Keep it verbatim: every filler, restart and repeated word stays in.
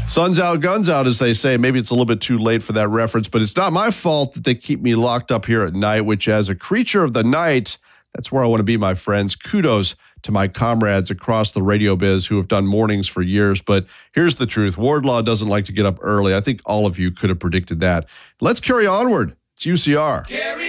Sun's out, guns out, as they say. Maybe it's a little bit too late for that reference, but it's not my fault that they keep me locked up here at night, which as a creature of the night, that's where I want to be, my friends. Kudos to my comrades across the radio biz who have done mornings for years. But here's the truth. Wardlaw doesn't like to get up early. I think all of you could have predicted that. Let's carry onward. It's U C R. Carry